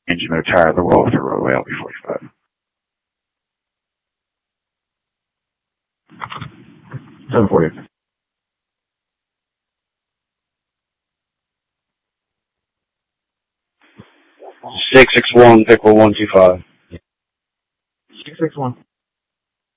Engine no tire, the wall through roadway, LB45. 740. 661, Pickle 125. 661.